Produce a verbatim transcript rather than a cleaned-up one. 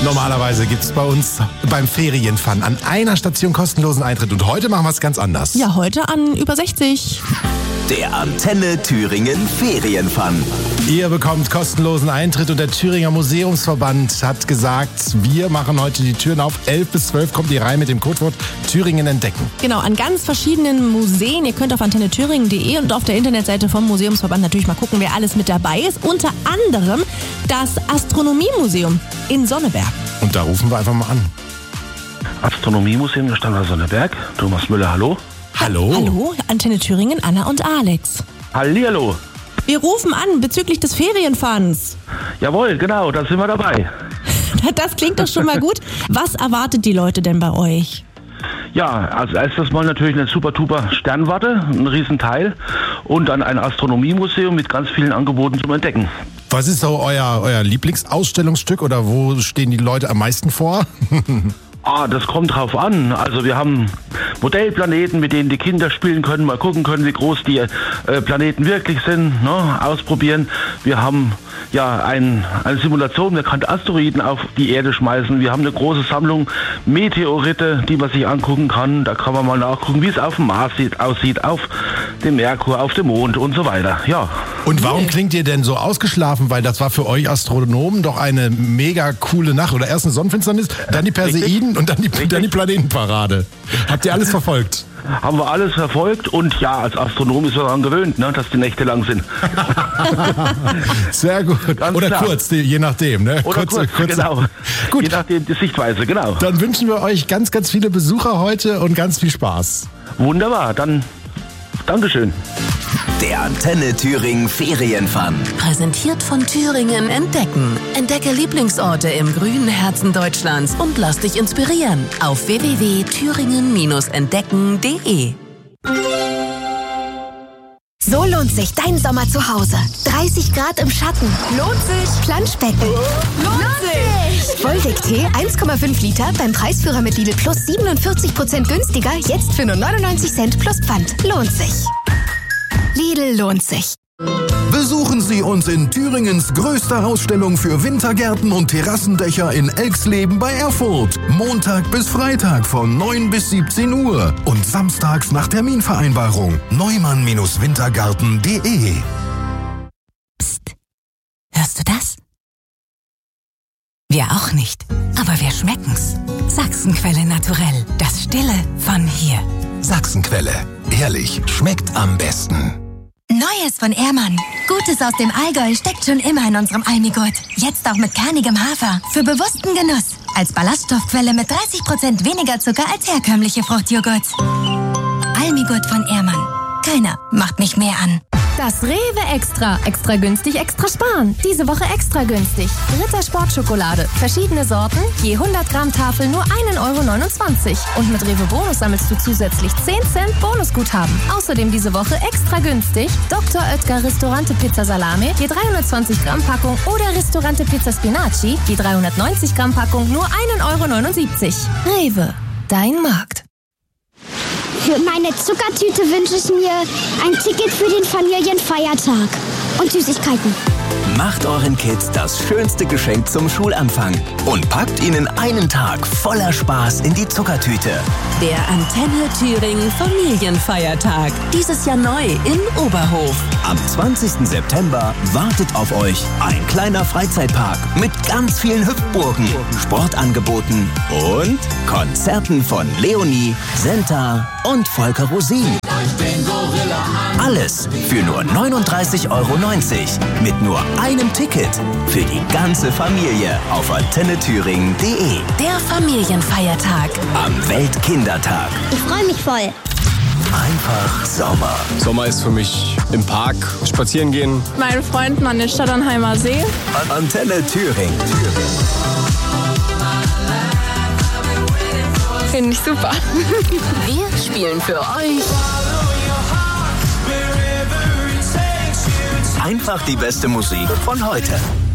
Normalerweise gibt es bei uns beim Ferienfun an einer Station kostenlosen Eintritt. Und heute machen wir es ganz anders. Ja, heute an über sechzig. Der Antenne Thüringen Ferienfun. Ihr bekommt kostenlosen Eintritt und der Thüringer Museumsverband hat gesagt, wir machen heute die Türen auf. elf bis zwölf kommt ihr rein mit dem Codewort Thüringen entdecken. Genau, an ganz verschiedenen Museen. Ihr könnt auf antenne thüringen punkt de und auf der Internetseite vom Museumsverband natürlich mal gucken, wer alles mit dabei ist. Unter anderem das Astronomiemuseum in Sonneberg. Und da rufen wir einfach mal an. Astronomiemuseum der Standort Sonneberg. Thomas Müller, hallo. Hallo. Hallo, Antenne Thüringen, Anna und Alex. Hallihallo. Wir rufen an bezüglich des Ferienfuns. Jawohl, genau, da sind wir dabei. Das klingt doch schon mal gut. Was erwartet die Leute denn bei euch? Ja, als erstes mal natürlich eine super-tuper Sternwarte, ein Riesenteil. Und dann ein Astronomiemuseum mit ganz vielen Angeboten zum Entdecken. Was ist so euer, euer Lieblingsausstellungsstück oder wo stehen die Leute am meisten vor? Ah, das kommt drauf an. Also wir haben Modellplaneten, mit denen die Kinder spielen können, mal gucken können, wie groß die äh, Planeten wirklich sind, ne? Ausprobieren. Wir haben ja ein, eine Simulation, man kann Asteroiden auf die Erde schmeißen. Wir haben eine große Sammlung Meteorite, die man sich angucken kann. Da kann man mal nachgucken, wie es auf dem Mars sieht, aussieht, auf dem Merkur, auf dem Mond und so weiter. Ja. Und warum klingt ihr denn so ausgeschlafen? Weil das war für euch Astronomen doch eine mega coole Nacht. Oder erst eine Sonnenfinsternis, dann die Perseiden und dann die, dann die Planetenparade. Habt ihr alles verfolgt? Haben wir alles verfolgt und ja, als Astronom ist man daran gewöhnt, ne, dass die Nächte lang sind. Sehr gut. Ganz Oder klar. kurz, je nachdem. Ne? Oder kurze, kurz, kurze. genau. Gut. Je nachdem die Sichtweise, genau. Dann wünschen wir euch ganz, ganz viele Besucher heute und ganz viel Spaß. Wunderbar, dann Dankeschön. Der Antenne Thüringen Ferienfun. Präsentiert von Thüringen Entdecken. Entdecke Lieblingsorte im grünen Herzen Deutschlands und lass dich inspirieren auf w w w punkt thüringen Bindestrich entdecken punkt de. So lohnt sich dein Sommer zu Hause. dreißig Grad im Schatten. Lohnt sich. Planschbecken. Lohnt sich. Volldeck-Tee eins Komma fünf Liter beim Preisführer mit Lidl Plus siebenundvierzig Prozent günstiger. Jetzt für nur neunundneunzig Cent plus Pfand. Lohnt sich. Lidl lohnt sich. Besuchen Sie uns in Thüringens größter Ausstellung für Wintergärten und Terrassendächer in Elxleben bei Erfurt. Montag bis Freitag von neun bis siebzehn Uhr und samstags nach Terminvereinbarung. neumann Wintergarten punkt de. Psst. Hörst du das? Wir auch nicht. Aber wir schmecken's. Sachsenquelle naturell. Das Stille von hier. Sachsenquelle. Ehrlich, schmeckt am besten. Neues von Ehrmann. Gutes aus dem Allgäu steckt schon immer in unserem Almigurt. Jetzt auch mit kernigem Hafer. Für bewussten Genuss. Als Ballaststoffquelle mit dreißig Prozent weniger Zucker als herkömmliche Fruchtjoghurts. Almigurt von Ehrmann. Keiner macht mich mehr an. Das Rewe Extra. Extra günstig, extra sparen. Diese Woche extra günstig. Ritter Sportschokolade. Verschiedene Sorten. Je hundert Gramm Tafel nur ein Euro neunundzwanzig. Und mit Rewe Bonus sammelst du zusätzlich zehn Cent Bonusguthaben. Außerdem diese Woche extra günstig. Doktor Oetker Ristorante Pizza Salame. Je dreihundertzwanzig Gramm Packung. Oder Ristorante Pizza Spinaci. Je dreihundertneunzig Gramm Packung nur ein Euro neunundsiebzig. Rewe. Dein Markt. Für meine Zuckertüte wünsche ich mir ein Ticket für den Familienfeiertag und Süßigkeiten. Macht euren Kids das schönste Geschenk zum Schulanfang und packt ihnen einen Tag voller Spaß in die Zuckertüte. Der Antenne Thüringen Familienfeiertag. Dieses Jahr neu in Oberhof. Am zwanzigsten September wartet auf euch ein kleiner Freizeitpark mit ganz vielen Hüpfburgen, Sportangeboten und Konzerten von Leonie, Senta und Volker Rosin. Alles für nur neununddreißig Euro neunzig mit nur einem Ticket für die ganze Familie auf antenne thüringen punkt de. Der Familienfeiertag. Am Weltkindertag. Ich freue mich voll. Einfach Sommer. Sommer ist für mich im Park spazieren gehen. Mein Freund an den Stadternheimer See. Antenne Thüringen. Finde ich super. Wir spielen für euch Einfach die beste Musik von heute.